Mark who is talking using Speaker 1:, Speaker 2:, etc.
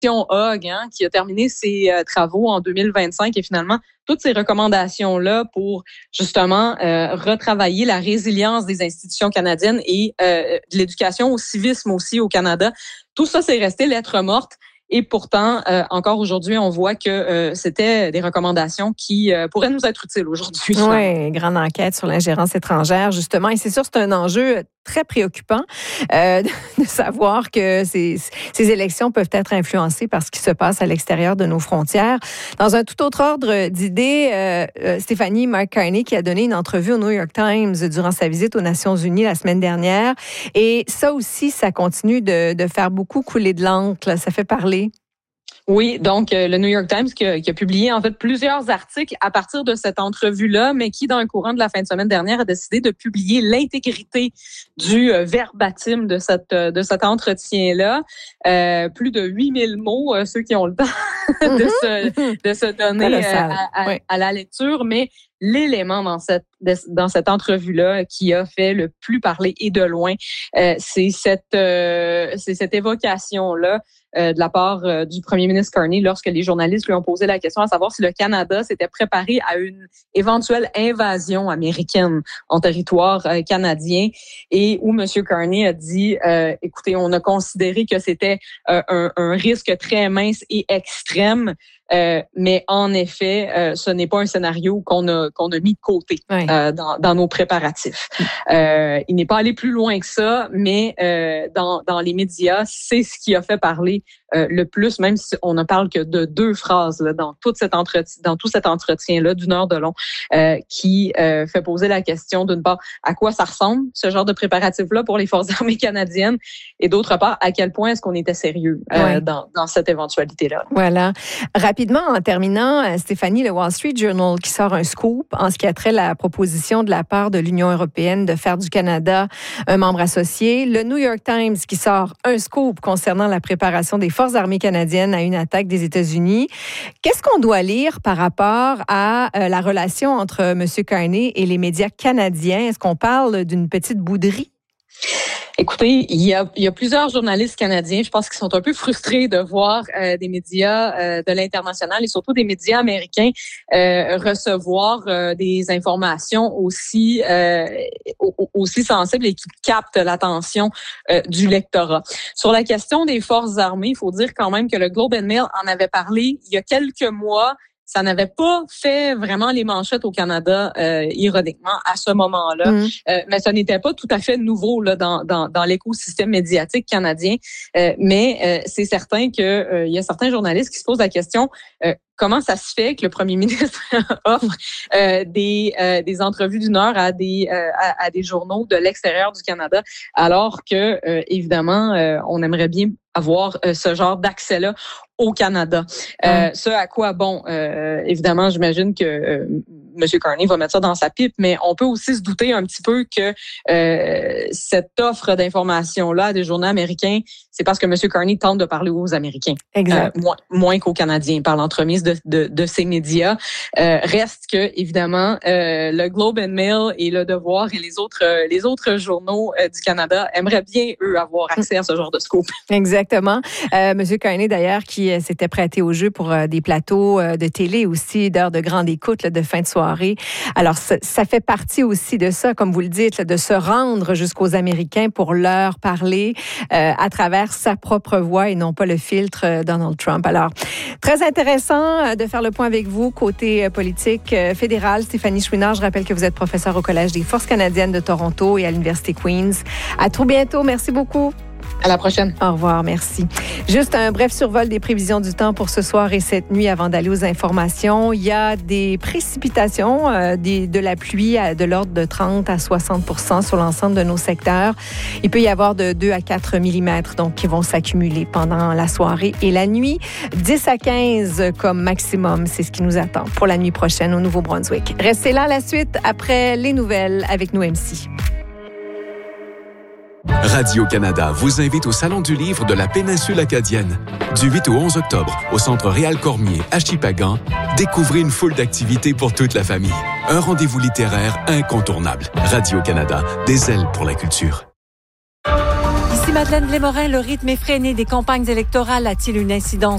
Speaker 1: Hogg, qui a terminé ses travaux en 2025 et finalement toutes ces recommandations-là pour justement retravailler la résilience des institutions canadiennes et de l'éducation au civisme aussi au Canada. Tout ça, c'est resté lettre morte. Et pourtant, encore aujourd'hui, on voit que c'était des recommandations qui pourraient nous être utiles aujourd'hui.
Speaker 2: Oui, grande enquête sur l'ingérence étrangère, justement. Et c'est sûr, c'est un enjeu très préoccupant de savoir que ces élections peuvent être influencées par ce qui se passe à l'extérieur de nos frontières. Dans un tout autre ordre d'idées, Stephanie McCartney qui a donné une entrevue au New York Times durant sa visite aux Nations Unies la semaine dernière. Et ça aussi, ça continue de faire beaucoup couler de l'encre. Là. Ça fait parler.
Speaker 1: Oui, donc le New York Times qui a publié en fait plusieurs articles à partir de cette entrevue-là, mais qui, dans le courant de la fin de semaine dernière, a décidé de publier l'intégrité du verbatim de cet entretien-là. Plus de 8000 mots, ceux qui ont le temps de se donner à la lecture, mais l'élément dans cette entrevue-là qui a fait le plus parler et de loin, c'est cette évocation-là de la part du premier ministre Carney lorsque les journalistes lui ont posé la question à savoir si le Canada s'était préparé à une éventuelle invasion américaine en territoire canadien et où M. Carney a dit écoutez, on a considéré que c'était un risque très mince et extrême. Mais en effet, ce n'est pas un scénario qu'on a mis de côté dans nos préparatifs. Il n'est pas allé plus loin que ça, mais dans les médias, c'est ce qui a fait parler le plus, même si on ne parle que de 2 phrases là, dans tout cet entretien-là d'une heure de long, qui fait poser la question d'une part à quoi ça ressemble ce genre de préparatif-là pour les forces armées canadiennes et d'autre part à quel point est-ce qu'on était sérieux dans cette éventualité-là.
Speaker 2: Voilà. Rapidement, en terminant, Stéphanie, le Wall Street Journal qui sort un scoop en ce qui a trait à la proposition de la part de l'Union européenne de faire du Canada un membre associé. Le New York Times qui sort un scoop concernant la préparation des forces armées canadiennes à une attaque des États-Unis. Qu'est-ce qu'on doit lire par rapport à la relation entre M. Carney et les médias canadiens? Est-ce qu'on parle d'une petite bouderie?
Speaker 1: Écoutez, il y a plusieurs journalistes canadiens, je pense, qui sont un peu frustrés de voir des médias de l'international et surtout des médias américains recevoir des informations aussi sensibles et qui captent l'attention du lectorat. Sur la question des forces armées, il faut dire quand même que le Globe and Mail en avait parlé il y a quelques mois. Ça n'avait pas fait vraiment les manchettes au Canada, ironiquement, à ce moment-là. Mais ça n'était pas tout à fait nouveau là dans l'écosystème médiatique canadien. Mais c'est certain que il y a certains journalistes qui se posent la question comment ça se fait que le premier ministre offre des entrevues d'une heure à des journaux de l'extérieur du Canada, alors que évidemment on aimerait bien avoir ce genre d'accès-là au Canada. Ce à quoi, évidemment, j'imagine que M. Carney va mettre ça dans sa pipe, mais on peut aussi se douter un petit peu que cette offre d'informations-là à des journaux américains, c'est parce que M. Carney tente de parler aux Américains.
Speaker 2: Exact.
Speaker 1: Moins qu'aux Canadiens, par l'entremise de ces médias. Reste que, évidemment, le Globe and Mail et Le Devoir et les autres journaux du Canada aimeraient bien, eux, avoir accès à ce genre de scoop.
Speaker 2: Exactement. M. Carney, d'ailleurs, qui s'était prêté au jeu pour des plateaux de télé aussi, d'heures de grande écoute, là, de fin de soirée. Alors, ça fait partie aussi de ça, comme vous le dites, là, de se rendre jusqu'aux Américains pour leur parler à travers sa propre voix et non pas le filtre Donald Trump. Alors, très intéressant de faire le point avec vous côté politique fédéral. Stéphanie Chouinard, je rappelle que vous êtes professeure au Collège des Forces canadiennes de Toronto et à l'Université Queen's. À tout bientôt. Merci beaucoup.
Speaker 1: À la prochaine.
Speaker 2: Au revoir, merci. Juste un bref survol des prévisions du temps pour ce soir et cette nuit avant d'aller aux informations. Il y a des précipitations, de la pluie de l'ordre de 30 à 60 % sur l'ensemble de nos secteurs. Il peut y avoir de 2 à 4 mm donc, qui vont s'accumuler pendant la soirée et la nuit. 10 à 15 comme maximum, c'est ce qui nous attend pour la nuit prochaine au Nouveau-Brunswick. Restez là, la suite après les nouvelles avec nous MC.
Speaker 3: Radio-Canada vous invite au Salon du livre de la péninsule acadienne. Du 8 au 11 octobre, au Centre Réal Cormier, à Shippagan, découvrez une foule d'activités pour toute la famille. Un rendez-vous littéraire incontournable. Radio-Canada, des ailes pour la culture.
Speaker 4: Ici Madeleine Lémorin, le rythme effréné des campagnes électorales a-t-il une incidence